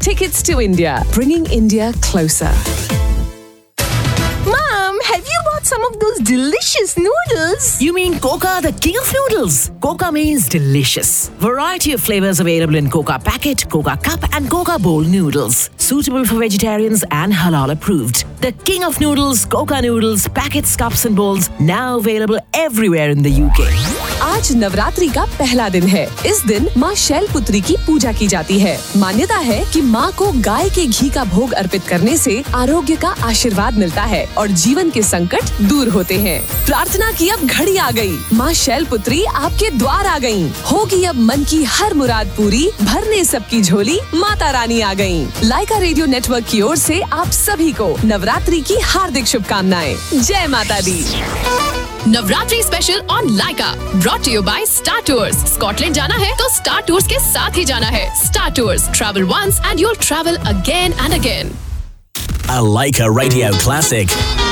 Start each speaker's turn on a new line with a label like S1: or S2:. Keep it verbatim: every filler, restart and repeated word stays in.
S1: Tickets to India, bringing India closer.
S2: Mom, have you bought some of those delicious noodles?
S3: You mean Coca, the king of noodles? Coca means delicious. Variety of flavors available in Coca packet, Coca cup and Coca bowl noodles. Suitable for vegetarians and halal approved. The king of noodles, Coca noodles, packets, cups and bowls now available everywhere in the U K.
S1: आज नवरात्रि का पहला दिन है। इस दिन माँ शैलपुत्री की पूजा की जाती है। मान्यता है कि माँ को गाय के घी का भोग अर्पित करने से आरोग्य का आशीर्वाद मिलता है और जीवन के संकट दूर होते हैं। प्रार्थना की अब घड़ी आ गई। माँ शैलपुत्री आपके द्वार आ गयीं। होगी अब मन की हर मुराद पूरी, भरने सबकी झोली माता रानी आ गयीं। लाइका रेडियो नेटवर्क की ओर से आप सभी को नवरात्रि की हार्दिक शुभकामनाएं। जय माता दी।
S4: Navratri special on Lyca brought to you by star tours. Scotland जाना है तो स्टार टूर्स के साथ ही जाना है। Star tours, travel once and you'll travel again and again.
S5: A Laika Radio Classic.